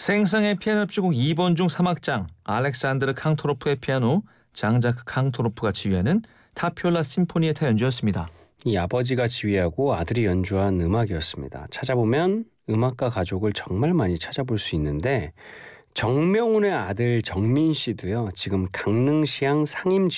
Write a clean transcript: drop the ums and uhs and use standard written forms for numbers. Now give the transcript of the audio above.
생상의 피아노 협주곡 2번 중 3악장 알렉산드르 캉토로프의 피아노, 장자크 캉토로프가 지휘하는 타피올라 심포니에타 연주였습니다. 이 아버지가 지휘하고 아들이 연주한 음악이었습니다. 찾아보면 음악가 가족을 정말 많이 찾아볼 수 있는데 정명훈의 아들 정민 씨도요. 지금 강릉시향 상임